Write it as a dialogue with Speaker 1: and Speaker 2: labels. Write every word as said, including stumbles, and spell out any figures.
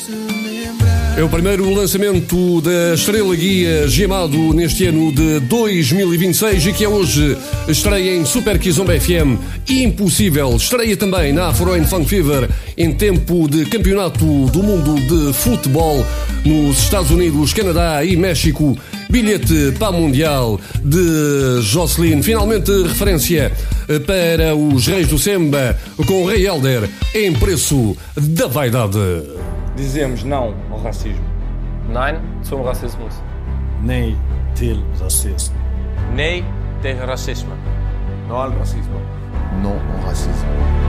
Speaker 1: É o primeiro lançamento da Estrela Guia Gemado neste ano de dois mil e vinte e seis e que é hoje estreia em Super Kizomba F M. Impossível, estreia também na Afro and Funk Fever em tempo de campeonato do mundo de futebol nos Estados Unidos, Canadá e México. Bilhete para o Mundial de Jocelyn. Finalmente referência para os Reis do Semba com o Rei Helder em Preço da Vaidade.
Speaker 2: Dizemos não ao racismo.
Speaker 3: Nein zum Rassismus.
Speaker 4: Nee til racisme.
Speaker 3: Nee tegen racisme.
Speaker 5: Não ao racismo.
Speaker 6: Non au racisme.